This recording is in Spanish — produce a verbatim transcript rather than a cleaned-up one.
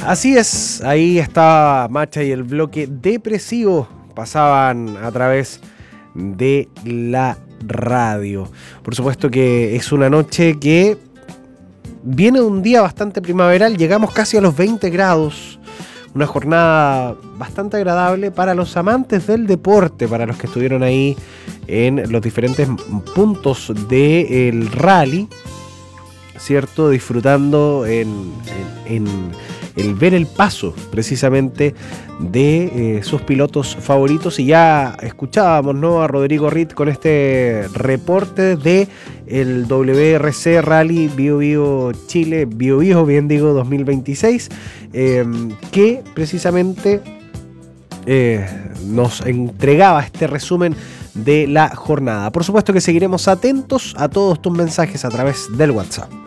Así es, ahí estaba Macha y el bloque depresivo pasaban a través de la radio. Por supuesto que es una noche que viene de un día bastante primaveral, llegamos casi a los veinte grados, una jornada bastante agradable para los amantes del deporte, para los que estuvieron ahí en los diferentes puntos del rally, ¿cierto? Disfrutando en, en, en el ver el paso precisamente de eh, sus pilotos favoritos. Y ya escuchábamos, ¿no?, a Rodrigo Ritt con este reporte de el W R C Rally Bio Bio Chile, Bio Bio, bien digo, dos mil veintiséis, eh, que precisamente eh, nos entregaba este resumen de la jornada. Por supuesto que seguiremos atentos a todos tus mensajes a través del WhatsApp.